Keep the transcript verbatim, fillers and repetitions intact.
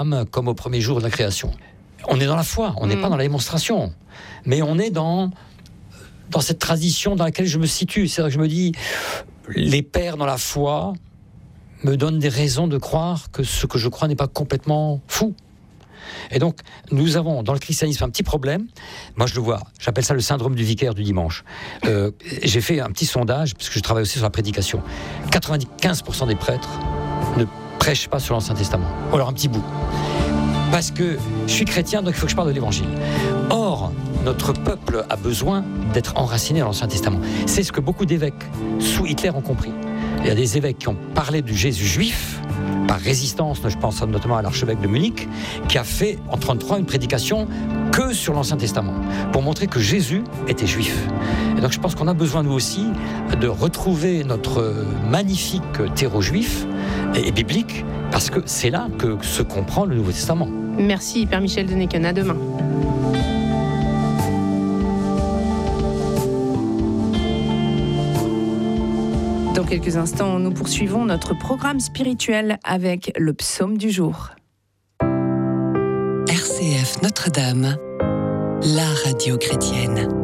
comme au premier jour de la création. On est dans la foi, on n'est mmh. pas dans la démonstration, mais on est dans, dans cette tradition dans laquelle je me situe. C'est-à-dire que je me dis, les pères dans la foi me donnent des raisons de croire que ce que je crois n'est pas complètement fou. Et donc, nous avons dans le christianisme un petit problème. Moi, je le vois, j'appelle ça le syndrome du vicaire du dimanche. Euh, j'ai fait un petit sondage, parce que je travaille aussi sur la prédication. quatre-vingt-quinze pour cent des prêtres ne prêchent pas sur l'Ancien Testament. Ou alors un petit bout. Parce que je suis chrétien, donc il faut que je parle de l'Évangile. Or, notre peuple a besoin d'être enraciné dans l'Ancien Testament. C'est ce que beaucoup d'évêques sous Hitler ont compris. Il y a des évêques qui ont parlé du Jésus juif, par résistance, je pense notamment à l'archevêque de Munich, qui a fait en trente-trois une prédication que sur l'Ancien Testament, pour montrer que Jésus était juif. Et donc je pense qu'on a besoin nous aussi de retrouver notre magnifique terreau juif et, et biblique, parce que c'est là que se comprend le Nouveau Testament. Merci Père Michel Deneken, à demain. Dans quelques instants, nous poursuivons notre programme spirituel avec le psaume du jour. R C F Notre-Dame, la radio chrétienne.